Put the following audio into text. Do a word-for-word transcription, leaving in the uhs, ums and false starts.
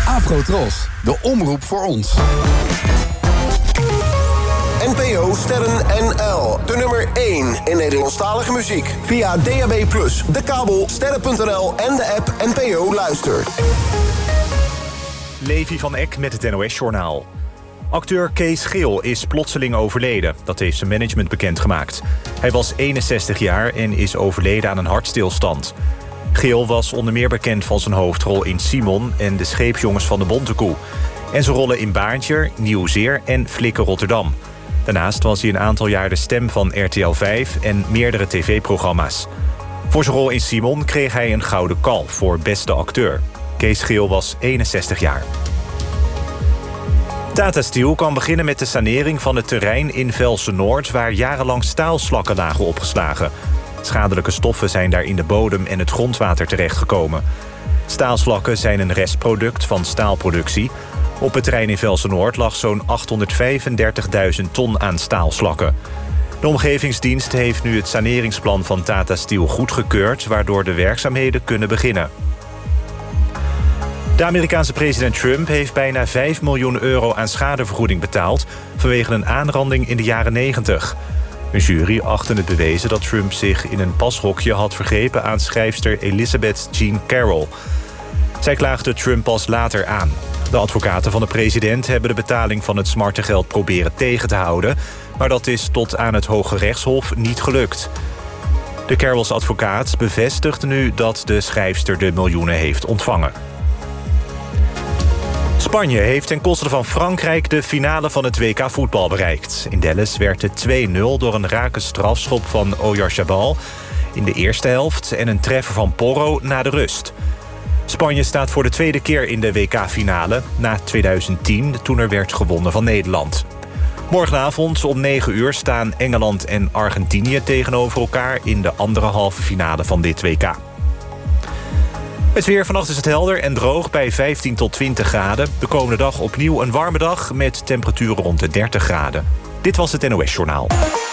Afrotros, de omroep voor ons. N P O Sterren N L, de nummer één in Nederlandstalige muziek. Via D A B plus, de kabel, sterren punt n l en de app N P O Luister. Levi van Eck met het N O S-journaal. Acteur Kees Geel is plotseling overleden. Dat heeft zijn management bekendgemaakt. Hij was eenenzestig jaar en is overleden aan een hartstilstand. Geel was onder meer bekend van zijn hoofdrol in Simon en de Scheepsjongens van de Bontekoe. En zijn rollen in Baantje, Nieuwzeer en Flikken Rotterdam. Daarnaast was hij een aantal jaar de stem van R T L vijf en meerdere tv-programma's. Voor zijn rol in Simon kreeg hij een gouden kalf voor beste acteur. Kees Geel was eenenzestig jaar. Tata Steel kan beginnen met de sanering van het terrein in Velsen-Noord, waar jarenlang staalslakken lagen opgeslagen. Schadelijke stoffen zijn daar in de bodem en het grondwater terechtgekomen. Staalslakken zijn een restproduct van staalproductie. Op het terrein in Velsen-Noord lag zo'n achthonderdvijfendertigduizend ton aan staalslakken. De Omgevingsdienst heeft nu het saneringsplan van Tata Steel goedgekeurd, waardoor de werkzaamheden kunnen beginnen. De Amerikaanse president Trump heeft bijna vijf miljoen euro aan schadevergoeding betaald vanwege een aanranding in de jaren negentig. Een jury achtte het bewezen dat Trump zich in een pashokje had vergrepen aan schrijfster Elizabeth Jean Carroll. Zij klaagde Trump pas later aan. De advocaten van de president hebben de betaling van het smarte geld proberen tegen te houden, maar dat is tot aan het Hoge Rechtshof niet gelukt. De Carrolls advocaat bevestigt nu dat de schrijfster de miljoenen heeft ontvangen. Spanje heeft ten koste van Frankrijk de finale van het W K voetbal bereikt. In Dallas werd het twee nul door een rake strafschop van Oyarzabal in de eerste helft en een treffer van Porro na de rust. Spanje staat voor de tweede keer in de W K-finale na tweeduizend tien, toen er werd gewonnen van Nederland. Morgenavond om negen uur staan Engeland en Argentinië tegenover elkaar in de andere halve finale van dit W K. Het weer, vannacht is het helder en droog bij vijftien tot twintig graden. De komende dag opnieuw een warme dag met temperaturen rond de dertig graden. Dit was het N O S-journaal.